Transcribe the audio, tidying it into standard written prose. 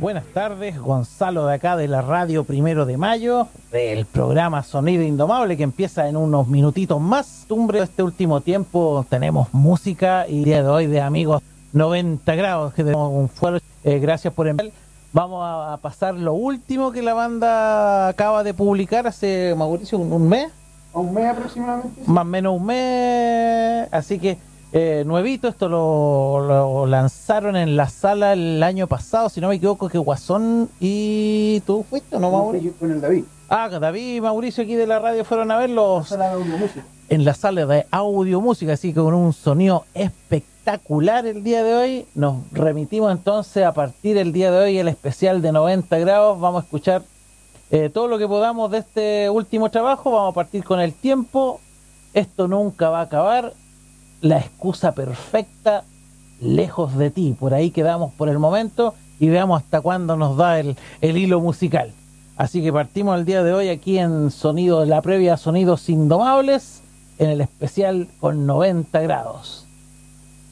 Buenas tardes, Gonzalo de acá de la radio Primero de Mayo, del programa Sonido Indomable que empieza en unos minutitos más. Este último tiempo tenemos música y el día de hoy de amigos 90 grados que tenemos un fuerte. Gracias por enviar. Vamos a pasar lo último que la banda acaba de publicar hace, Mauricio, un mes. Un mes aproximadamente. Sí. Más o menos un mes, así que nuevito, esto lo lanzaron en la sala el año pasado, si no me equivoco, que Guasón y tú fuiste, ¿no, Mauricio? Con el David. David y Mauricio aquí de la radio fueron a verlos La sala de audiomúsica. en la sala de audiomúsica, así que con un sonido espectacular el día de hoy. Nos remitimos entonces a partir del día de hoy el especial de 90 grados, vamos a escuchar todo lo que podamos de este último trabajo. Vamos a partir con El Tiempo, Esto Nunca Va a Acabar, La Excusa Perfecta, Lejos de Ti. Por ahí quedamos por el momento y veamos hasta cuándo nos da el hilo musical. Así que partimos el día de hoy aquí en la previa Sonidos Indomables, en el especial con 90 grados.